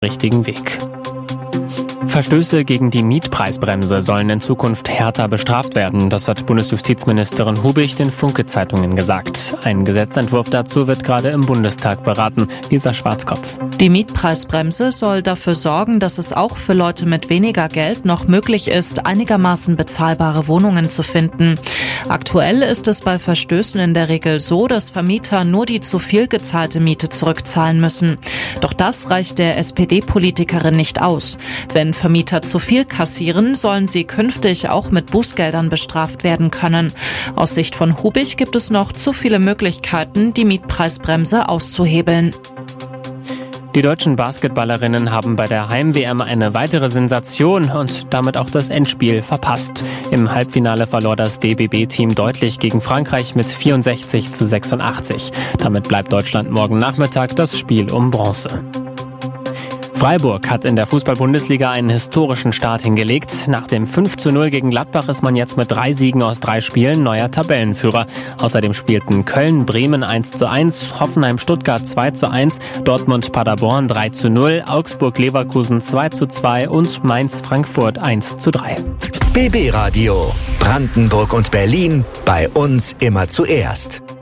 richtigen Weg. Verstöße gegen die Mietpreisbremse sollen in Zukunft härter bestraft werden. Das hat Bundesjustizministerin Hubig den Funke-Zeitungen gesagt. Ein Gesetzentwurf dazu wird gerade im Bundestag beraten. Lisa Schwarzkopf. Die Mietpreisbremse soll dafür sorgen, dass es auch für Leute mit weniger Geld noch möglich ist, einigermaßen bezahlbare Wohnungen zu finden. Aktuell ist es bei Verstößen in der Regel so, dass Vermieter nur die zu viel gezahlte Miete zurückzahlen müssen. Doch das reicht der SPD-Politikerin nicht aus. Wenn Vermieter zu viel kassieren, sollen sie künftig auch mit Bußgeldern bestraft werden können. Aus Sicht von Hubig gibt es noch zu viele Möglichkeiten, die Mietpreisbremse auszuhebeln. Die deutschen Basketballerinnen haben bei der Heim-WM eine weitere Sensation und damit auch das Endspiel verpasst. Im Halbfinale verlor das DBB-Team deutlich gegen Frankreich mit 64-86. Damit bleibt Deutschland morgen Nachmittag das Spiel um Bronze. Freiburg hat in der Fußball-Bundesliga einen historischen Start hingelegt. Nach dem 5:0 gegen Gladbach ist man jetzt mit 3 Siegen aus 3 Spielen neuer Tabellenführer. Außerdem spielten Köln, Bremen 1:1, Hoffenheim, Stuttgart 2:1, Dortmund, Paderborn 3:0, Augsburg, Leverkusen 2:2 und Mainz, Frankfurt 1:3. BB Radio. Brandenburg und Berlin. Bei uns immer zuerst.